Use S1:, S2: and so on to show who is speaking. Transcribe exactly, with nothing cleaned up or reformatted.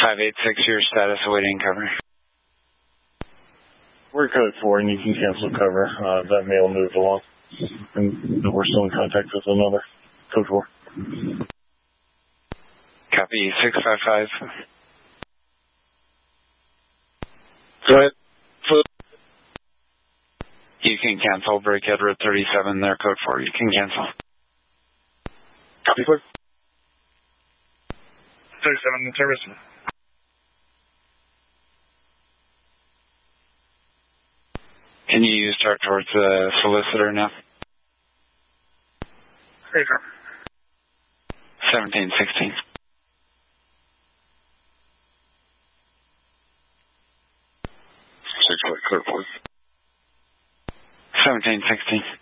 S1: five eight six, your status awaiting cover.
S2: We're code four, and you can cancel cover. Uh, that mail moved along, and we're still in contact with another code four.
S1: Copy six five five.
S2: Go ahead.
S1: You can cancel. Break Edward thirty-seven. They're code four. You can cancel.
S2: Copy, clear.
S3: thirty-seven in service.
S1: Can you start towards the solicitor now?
S3: Hey, sir.
S1: seventeen sixteen.
S2: Six, clear, please.
S1: seventeen sixteen.